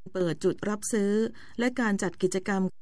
เปิดจุดรับซื้อและการจัดกิจกรรม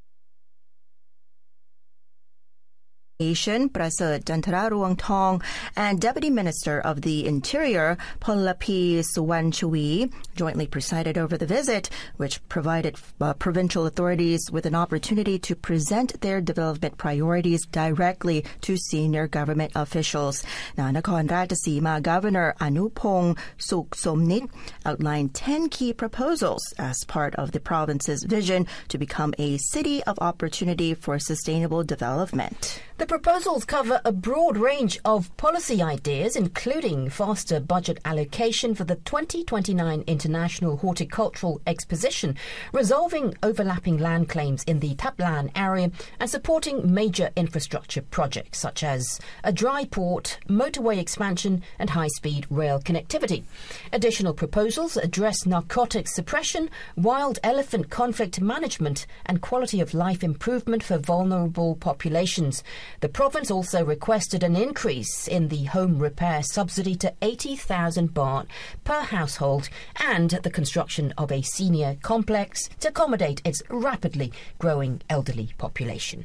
Prasad Jantararongtong and Deputy Minister of the Interior Polapi Suwanchawi jointly presided over the visit, which provided provincial authorities with an opportunity to present their development priorities directly to senior government officials. Now, Nakhon Ratchasima Governor Anupong Suksomnit outlined 10 key proposals as part of the province's vision to become a city of opportunity for sustainable development. The proposals cover a broad range of policy ideas, including faster budget allocation for the 2029 International Horticultural Exposition, resolving overlapping land claims in the Taplan area, and supporting major infrastructure projects such as a dry port, motorway expansion, and high-speed rail connectivity. Additional proposals address narcotics suppression, wild elephant conflict management, and quality of life improvement for vulnerable populations. The province also requested an increase in the home repair subsidy to 80,000 baht per household and the construction of a senior complex to accommodate its rapidly growing elderly population.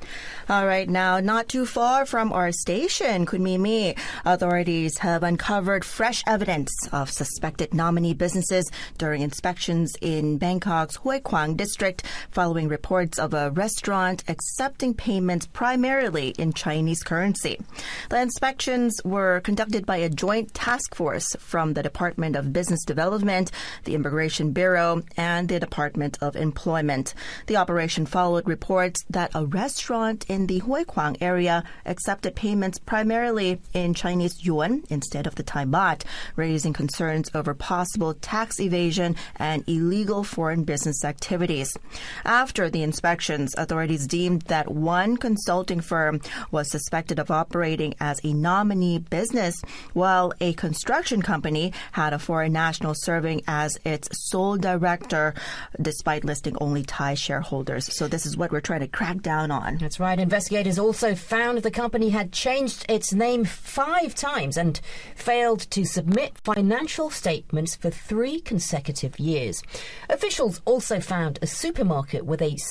All right, now, not too far from our station, Kunmimi, authorities have uncovered fresh evidence of suspected nominee businesses during inspections in Bangkok's Hue Kwang district following reports of a restaurant accepting payments primarily in Chinese currency. The inspections were conducted by a joint task force from the Department of Business Development, the Immigration Bureau, and the Department of Employment. The operation followed reports that a restaurant in the Hue Kwang area accepted payments primarily in Chinese yuan instead of the Thai baht, raising concerns over possible tax evasion and illegal foreign business activities. After the inspections, authorities deemed that one consulting firm was suspected of operating as a nominee business, while a construction company had a foreign national serving as its sole director, despite listing only Thai shareholders. So this is what we're trying to crack down on. That's right. Investigators also found the company had changed its name 5 times and failed to submit financial statements for 3 consecutive years. Officials also found a supermarket with a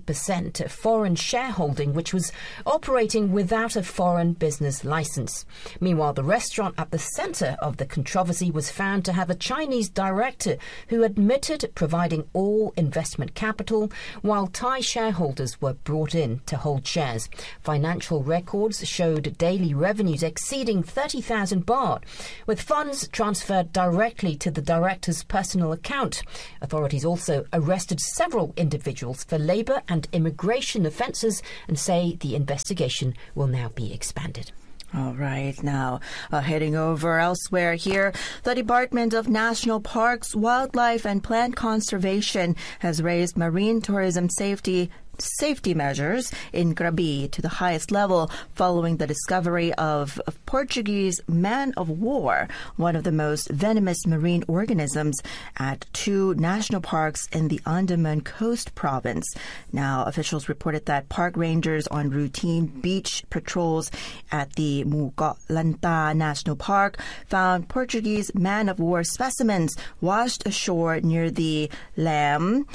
60% foreign shareholding, which was operating without a foreign business license. Meanwhile, the restaurant at the center of the controversy was found to have a Chinese director who admitted providing all investment capital, while Thai shareholders were brought in to hold shares. Financial records showed daily revenues exceeding 30,000 baht, with funds transferred directly to the director's personal account. Authorities also arrested several individuals for labour and immigration offences and say the investigation will now be expanded. All right, now heading over elsewhere here, the Department of National Parks, Wildlife and Plant Conservation has raised marine tourism safety measures in Krabi to the highest level following the discovery of Portuguese man-of-war, one of the most venomous marine organisms, at 2 national parks in the Andaman Coast Province. Now, officials reported that park rangers on routine beach patrols at the Mugot Lanta National Park found Portuguese man-of-war specimens washed ashore near the Lam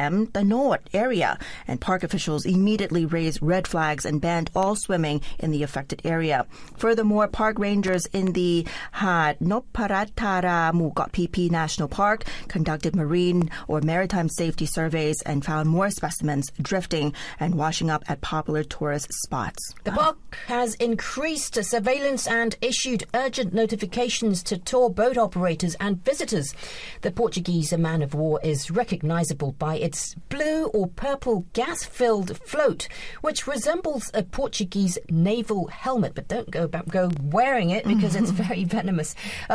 Tanot area, and park officials immediately raised red flags and banned all swimming in the affected area. Furthermore, park rangers in the Had Noparatara Mugot PP National Park conducted marine or maritime safety surveys and found more specimens drifting and washing up at popular tourist spots. The park has increased surveillance and issued urgent notifications to tour boat operators and visitors. The Portuguese man-of-war is recognizable by its blue or purple gas-filled float, which resembles a Portuguese naval helmet, but don't go wearing it because it's very venomous.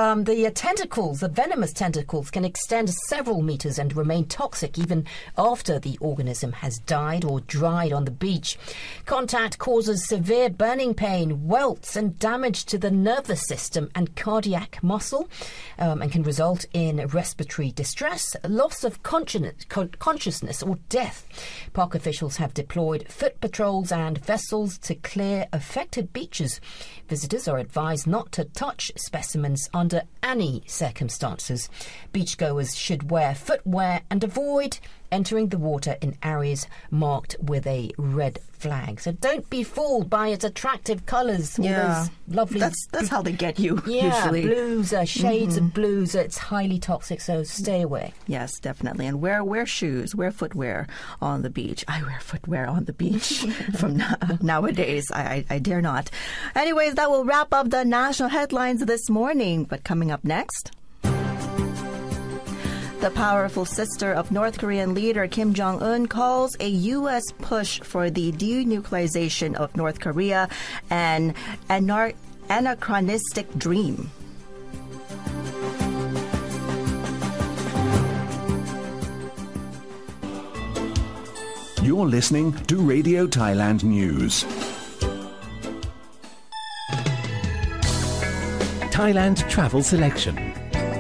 The venomous tentacles can extend several meters and remain toxic even after the organism has died or dried on the beach. Contact causes severe burning pain, welts and damage to the nervous system and cardiac muscle, and can result in respiratory distress, loss of consciousness or death. Park officials officials have deployed foot patrols and vessels to clear affected beaches. Visitors are advised not to touch specimens under any circumstances. Beachgoers should wear footwear and avoid entering the water in areas marked with a red flag. So don't be fooled by its attractive colours. Yeah, those lovely. That's how they get you. Yeah, usually. Blues, shades of blues. It's highly toxic, so stay away. Yes, definitely. And wear shoes, wear footwear on the beach. I wear footwear on the beach from nowadays. I dare not. Anyways, that will wrap up the national headlines this morning. But coming up next, the powerful sister of North Korean leader Kim Jong-un calls a U.S. push for the denuclearization of North Korea an anachronistic dream. You're listening to Radio Thailand News. Thailand Travel Selection.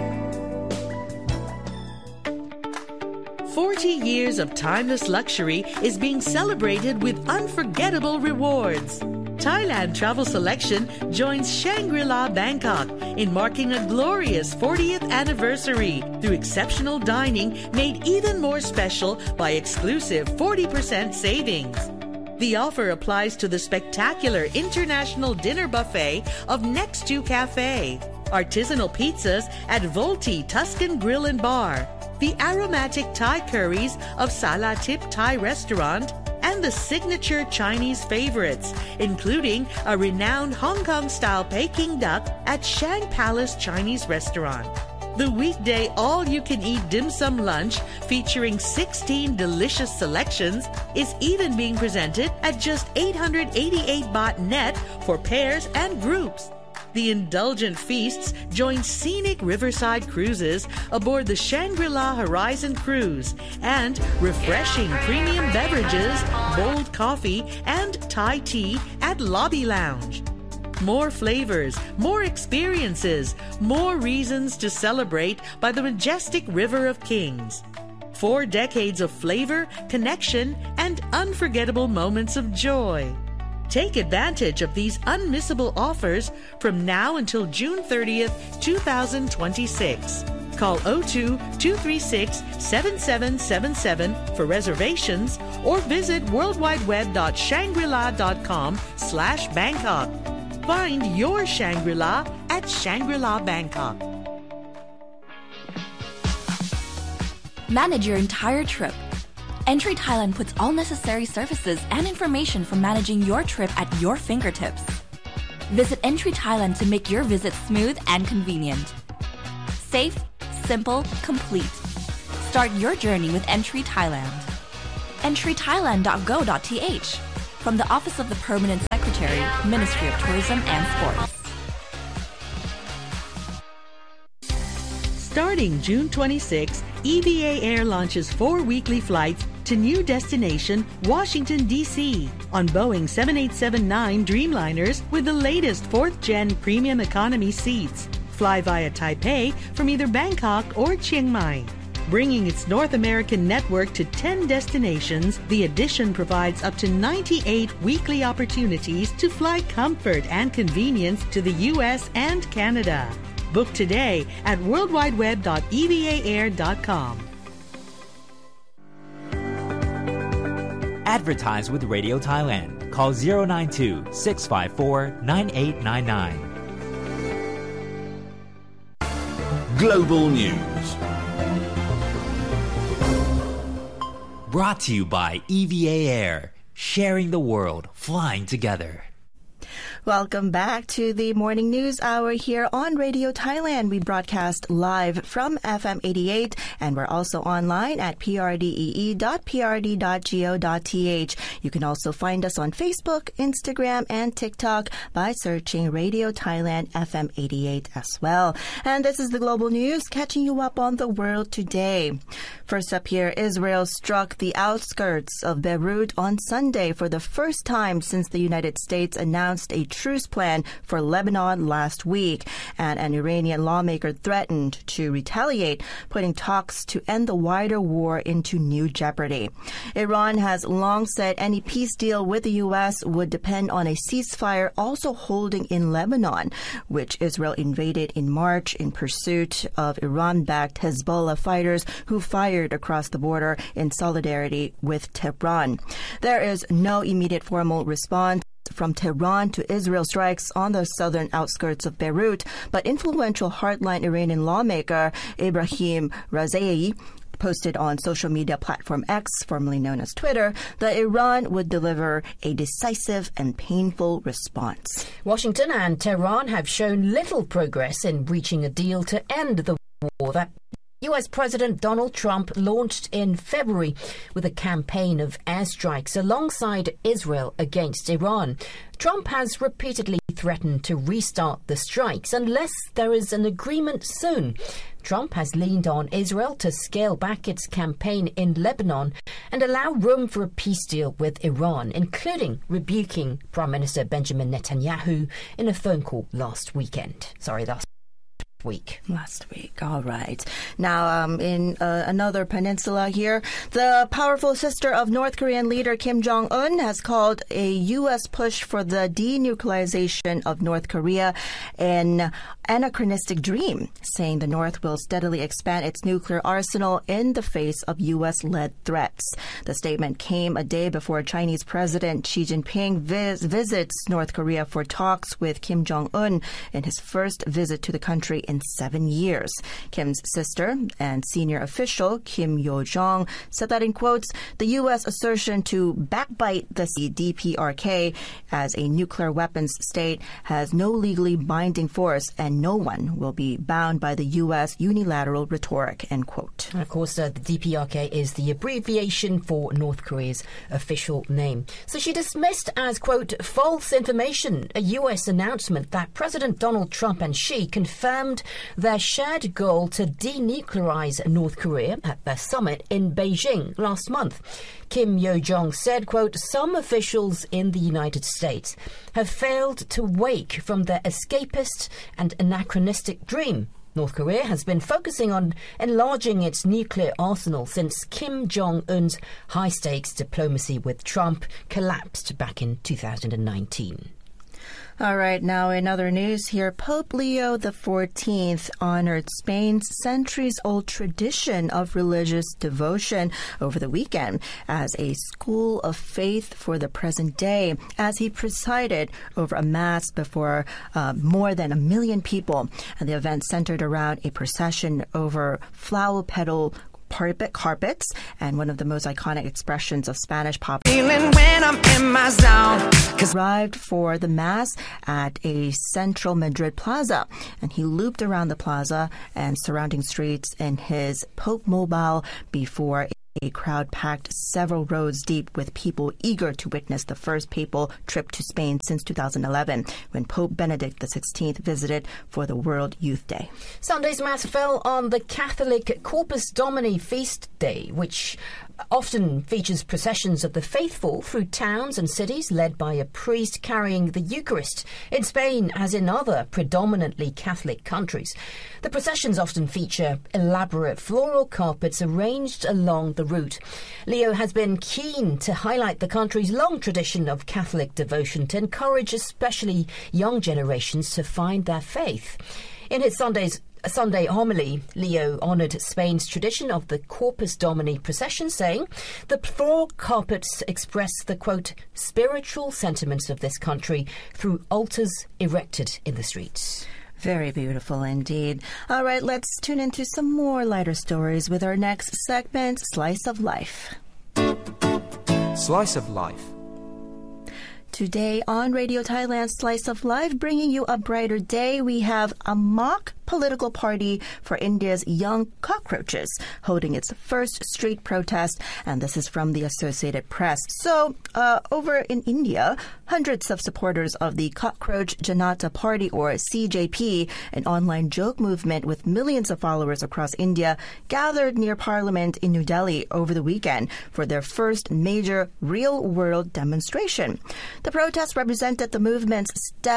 40 years of timeless luxury is being celebrated with unforgettable rewards. Thailand Travel Selection joins Shangri-La Bangkok in marking a glorious 40th anniversary through exceptional dining made even more special by exclusive 40% savings. The offer applies to the spectacular international dinner buffet of Next to Cafe, artisanal pizzas at Volti Tuscan Grill and Bar, the aromatic Thai curries of Salatip Thai Restaurant, and the signature Chinese favorites, including a renowned Hong Kong-style Peking duck at Shang Palace Chinese Restaurant. The weekday all-you-can-eat dim sum lunch featuring 16 delicious selections is even being presented at just 888 baht net for pairs and groups. The indulgent feasts join scenic riverside cruises aboard the Shangri-La Horizon Cruise and refreshing premium beverages, bold coffee, and Thai tea at Lobby Lounge. More flavors, more experiences, more reasons to celebrate by the majestic River of Kings. 4 decades of flavor, connection, and unforgettable moments of joy. Take advantage of these unmissable offers from now until June 30th, 2026. Call 02-236-7777 for reservations or visit worldwideweb.shangrila.com/Bangkok. Find your Shangri-La at Shangri-La Bangkok. Manage your entire trip. Entry Thailand puts all necessary services and information for managing your trip at your fingertips. Visit Entry Thailand to make your visit smooth and convenient. Safe, simple, complete. Start your journey with Entry Thailand. entrythailand.go.th from the Office of the Permanent Secretary, Ministry of Tourism and Sports. Starting June 26, EVA Air launches 4 weekly flights to new destination, Washington, D.C. on Boeing 7879 Dreamliners with the latest 4th-gen premium economy seats. Fly via Taipei from either Bangkok or Chiang Mai. Bringing its North American network to 10 destinations, the addition provides up to 98 weekly opportunities to fly comfort and convenience to the U.S. and Canada. Book today at worldwideweb.evaair.com. Advertise with Radio Thailand. Call 092-654-9899. Global News. Brought to you by EVA Air. Sharing the world, flying together. Welcome back to the Morning News Hour here on Radio Thailand. We broadcast live from FM 88 and we're also online at prdee.prd.go.th. You can also find us on Facebook, Instagram, and TikTok by searching Radio Thailand FM 88 as well. And this is the Global News, catching you up on the world today. First up here, Israel struck the outskirts of Beirut on Sunday for the first time since the United States announced a truce plan for Lebanon last week, and an Iranian lawmaker threatened to retaliate, putting talks to end the wider war into new jeopardy. Iran has long said any peace deal with the U.S. would depend on a ceasefire also holding in Lebanon, which Israel invaded in March in pursuit of Iran-backed Hezbollah fighters who fired across the border in solidarity with Tehran. There is no immediate formal response from Tehran to Israel strikes on the southern outskirts of Beirut, but influential hardline Iranian lawmaker Ibrahim Razaei posted on social media platform X, formerly known as Twitter, that Iran would deliver a decisive and painful response. Washington and Tehran have shown little progress in reaching a deal to end the war that U.S. President Donald Trump launched in February with a campaign of airstrikes alongside Israel against Iran. Trump has repeatedly threatened to restart the strikes unless there is an agreement soon. Trump has leaned on Israel to scale back its campaign in Lebanon and allow room for a peace deal with Iran, including rebuking Prime Minister Benjamin Netanyahu in a phone call last week. Last week. All right. Now, in another peninsula here, the powerful sister of North Korean leader Kim Jong-un has called a U.S. push for the denuclearization of North Korea an anachronistic dream, saying the North will steadily expand its nuclear arsenal in the face of U.S.-led threats. The statement came a day before Chinese President Xi Jinping visits North Korea for talks with Kim Jong-un in his first visit to the country in 7 years. Kim's sister and senior official, Kim Yo-jong, said that, in quotes, the U.S. assertion to backbite the DPRK as a nuclear weapons state has no legally binding force and no one will be bound by the U.S. unilateral rhetoric, end quote. And of course, the DPRK is the abbreviation for North Korea's official name. So she dismissed as, quote, false information a U.S. announcement that President Donald Trump and Xi confirmed their shared goal to denuclearize North Korea at their summit in Beijing last month. Kim Yo-jong said, quote, some officials in the United States have failed to wake from their escapist and anachronistic dream. North Korea has been focusing on enlarging its nuclear arsenal since Kim Jong-un's high-stakes diplomacy with Trump collapsed back in 2019. All right, now in other news here, Pope Leo XIV honored Spain's centuries-old tradition of religious devotion over the weekend as a school of faith for the present day, as he presided over a mass before more than 1 million people. And the event centered around a procession over flower petal carpets and one of the most iconic expressions of Spanish pop. Feeling when I'm in my zone. Arrived for the mass at a central Madrid plaza, and he looped around the plaza and surrounding streets in his Pope Mobile before a crowd packed several rows deep with people eager to witness the first papal trip to Spain since 2011, when Pope Benedict XVI visited for the World Youth Day. Sunday's Mass fell on the Catholic Corpus Domini feast day, which often features processions of the faithful through towns and cities led by a priest carrying the Eucharist. In Spain, as in other predominantly Catholic countries, the processions often feature elaborate floral carpets arranged along the route. Leo has been keen to highlight the country's long tradition of Catholic devotion to encourage especially young generations to find their faith. In his Sunday homily, Leo honoured Spain's tradition of the Corpus Domini procession, saying, the floral carpets express the, quote, spiritual sentiments of this country through altars erected in the streets. Very beautiful indeed. All right, let's tune into some more lighter stories with our next segment, Slice of Life. Slice of Life. Today on Radio Thailand Slice of Life, bringing you a brighter day, we have a mock political party for India's Young Cockroaches, holding its first street protest, and this is from the Associated Press. So, over in India, hundreds of supporters of the Cockroach Janata Party, or CJP, an online joke movement with millions of followers across India, gathered near Parliament in New Delhi over the weekend for their first major real-world demonstration. The protest represented the movement's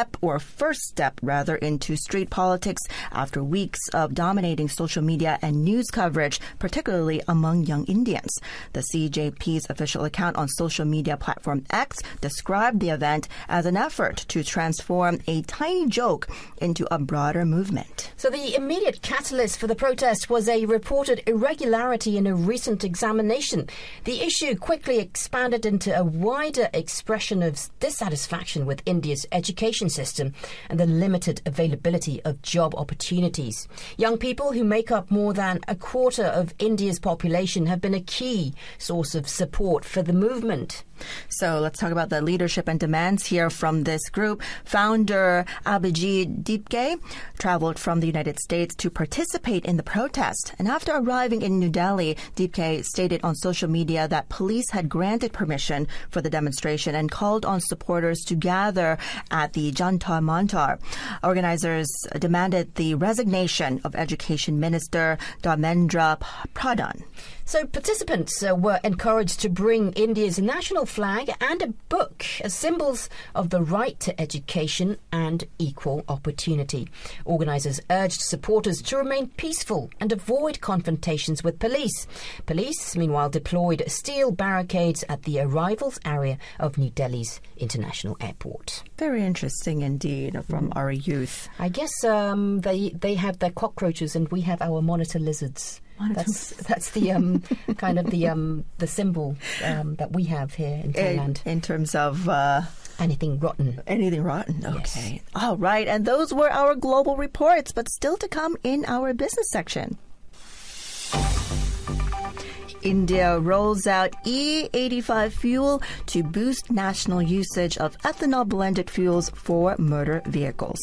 first step, into street politics after weeks of dominating social media and news coverage, particularly among young Indians. The CJP's official account on social media platform X described the event as an effort to transform a tiny joke into a broader movement. So the immediate catalyst for the protest was a reported irregularity in a recent examination. The issue quickly expanded into a wider expression of dissatisfaction with India's education system and the limited availability of job opportunities. Young people, who make up more than a quarter of India's population, have been a key source of support for the movement. So let's talk about the leadership and demands here from this group. Founder Abhijit Dipke traveled from the United States to participate in the protest. And after arriving in New Delhi, Dipke stated on social media that police had granted permission for the demonstration and called on supporters to gather at the Jantar Mantar. Organizers demanded the resignation of Education Minister Dharmendra Pradhan. So participants were encouraged to bring India's national flag and a book as symbols of the right to education and equal opportunity. Organisers urged supporters to remain peaceful and avoid confrontations with police. Police, meanwhile, deployed steel barricades at the arrivals area of New Delhi's International Airport. Very interesting indeed from our youth. I guess they have their cockroaches and we have our monitor lizards. That's the kind of the symbol that we have here in Thailand. In terms of anything rotten. Anything rotten. Okay. Yes. All right. And those were our global reports, but still to come in our business section. India rolls out E85 fuel to boost national usage of ethanol-blended fuels for motor vehicles.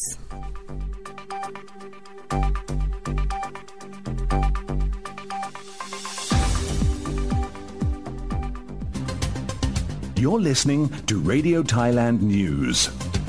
You're listening to Radio Thailand News.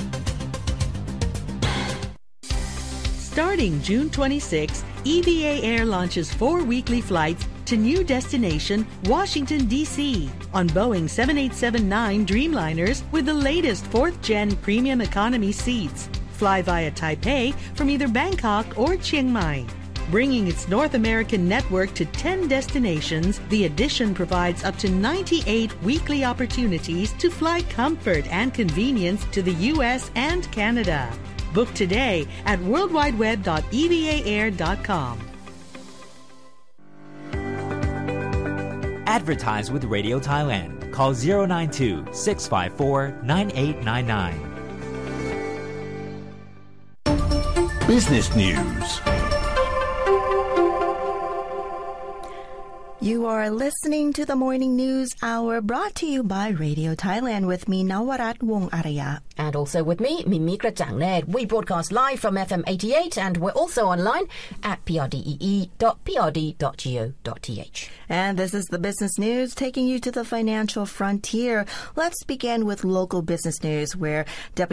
Starting June 26, EVA Air launches 4 weekly flights to new destination, Washington, D.C. on Boeing 787-9 Dreamliners with the latest 4th-gen premium economy seats. Fly via Taipei from either Bangkok or Chiang Mai. Bringing its North American network to 10 destinations, the addition provides up to 98 weekly opportunities to fly comfort and convenience to the U.S. and Canada. Book today at worldwideweb.evaair.com. Advertise with Radio Thailand. Call 092-654-9899. Business News. You are listening to the Morning News Hour brought to you by Radio Thailand with me, Nawarat Wong Araya. And also with me, Mimi Krachangnet. We broadcast live from FM 88 and we're also online at prdee.prd.go.th. And this is the business news taking you to the financial frontier. Let's begin with local business news where Deputy